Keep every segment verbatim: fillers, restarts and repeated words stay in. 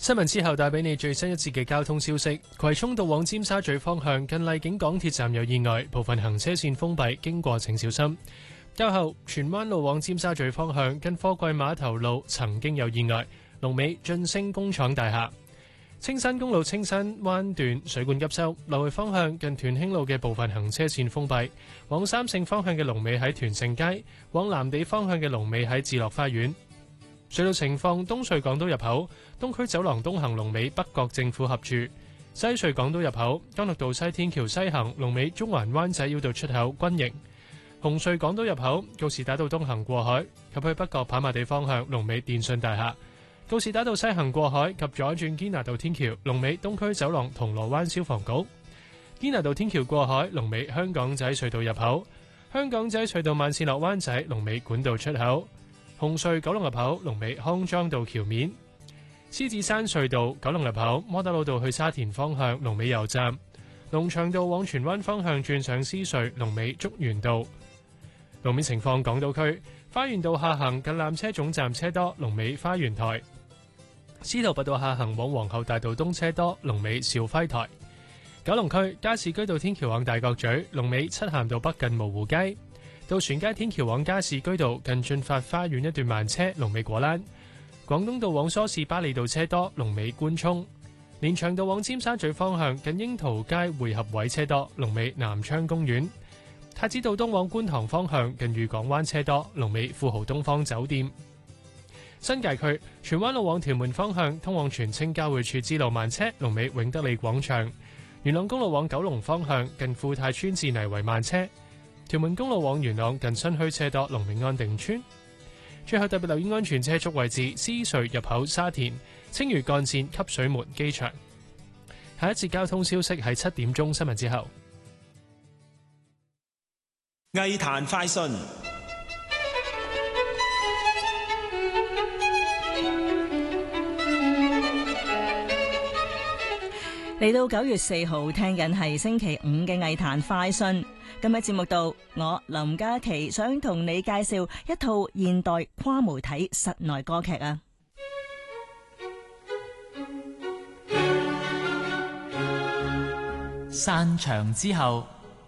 新聞之後帶俾你最新一節嘅交通消息。葵涌道往尖沙咀方向近荔景港鐵站有意外，部分行車線封閉，經過請小心。較後荃灣路往尖沙咀方向近貨櫃碼頭路曾經有意外，龍尾晉升工廠大廈。青山公路青山灣段水管急修，來回方向近屯興路嘅部分行車線封閉，往三聖方向嘅龍尾喺屯盛街，往藍地方向嘅龍尾喺智樂花園。隧道情況：東隧港島入口東區走廊東行龍尾北角政府合署；西隧港島入口干諾道西天橋西行龍尾中環灣仔繞道出口軍營；紅隧港島入口告士打道東行過海及去北角跑馬地方向龍尾電訊大廈；告士打道西行過海及左轉堅拿道天橋龍尾東區走廊銅鑼灣消防局；堅拿道天橋過海龍尾香港仔隧道入口；香港仔隧道慢線落灣仔龍尾管道出口。紅隧九龍入口龍尾康莊道橋面，獅子山隧道九龍入口窩打老道去沙田方向龍尾油站，龍翔道往荃灣方向轉上獅隧龍尾竹園道。路面情況：港島區花園道下行近纜車總站車多，龍尾花園台；司徒拔道下行往皇后大道東車多，龍尾兆輝台。九龍區加士居道天橋往大角咀龍尾漆咸道北近蕪湖街。渡船街天橋往加士居道近駿發花園一段慢車，龍尾果欄；廣東道往梳士巴利道車多，龍尾官涌；連翔道往尖沙咀方向近櫻桃街匯合位車多，龍尾南昌公園；太子道東往觀塘方向近裕港灣車多，龍尾富豪東方酒店。新界區荃灣路往屯門方向通往荃青交匯處支路慢車，龍尾永德利廣場；元朗公路往九龍方向近富泰村至泥圍慢車。屯門公路往元朗近新墟車多，龍尾安定村。最後特別留意安全車速位置：獅隧入口沙田、青嶼幹線汲水門機場。下一節交通消息喺七點鐘新聞之後。 藝壇快訊。 嚟到九月四號，聽緊係星期五嘅藝壇快訊。今日節目度，我林嘉琪想同你介紹一套現代跨媒體室內歌劇啊！ 散場之後，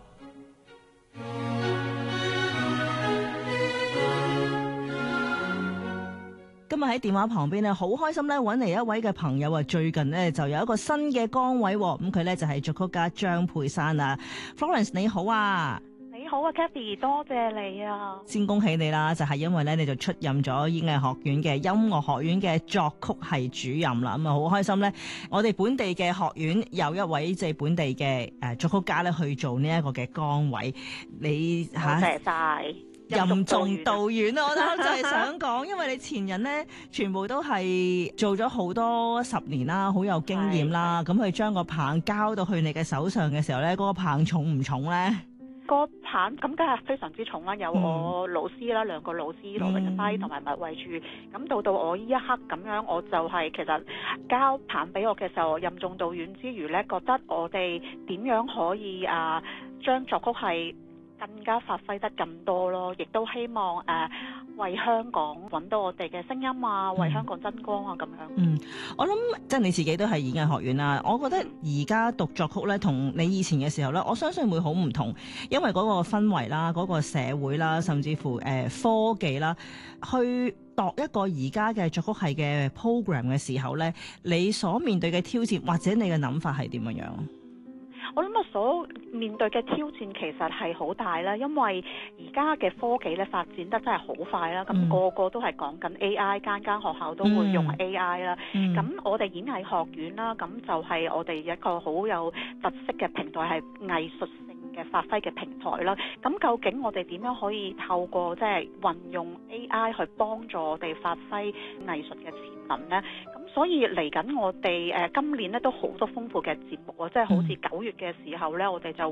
今日喺電話旁邊咧，好開心咧，揾嚟一位嘅朋友啊！最近呢就有一個新嘅崗位，咁佢咧就係作曲家張佩珊啊 ，Florence 你好啊！ 你好啊 Kathy 多謝你啊！ 先恭喜你啦，就係、是、因為咧你就出任咗演藝學院嘅音樂學院嘅作曲系主任啦，咁啊好開心咧！我哋本地嘅學院有一位即係本地嘅誒作曲家咧去做呢一個嘅崗位，你吓多謝晒。 任重道遠啊！我就係想講，因為你前人咧全部都係做咗好多十年啦，好有經驗啦，咁佢將個棒交到去你嘅手上嘅時候咧，嗰、那個棒重唔重咧？ 個棒咁梗係非常之重啦，有我老師啦，兩、嗯、個老師羅永輝同埋麥慧柱，咁到到我呢一刻咁樣，我就係其實交棒俾我嘅時候，任重道遠之餘咧，覺得我哋點樣可以啊將作曲係更加發揮得更多咯，亦都希望誒、呃、為香港揾到我哋嘅聲音啊，為香港爭光啊咁樣。 嗯，我諗即係你自己都係演藝學院啦，我覺得而家讀作曲咧，同你以前嘅時候咧，我相信會好唔同，因為嗰個氛圍啦、嗰、嗰個社會啦，甚至乎誒、呃、科技啦，去度一個而家嘅作曲系嘅 program 嘅時候咧，你所面對嘅挑戰或者你嘅諗法係點樣樣？ 我諗我所面對嘅挑戰其實係好大啦，因為而家嘅科技咧發展得真係好快啦，咁、嗯、個個都係講緊 A I， 間間學校都會用 A I 啦。咁、嗯、我哋演藝學院啦，咁就係我哋一個好有特色嘅平台，係藝術性嘅發揮嘅平台啦。咁究竟我哋點樣可以透過即係運用 A I 去幫助我哋發揮藝術嘅潛能呢？所以嚟緊我哋誒今年咧都好多豐富嘅節目啊，即係好似九月嘅時候咧，我哋就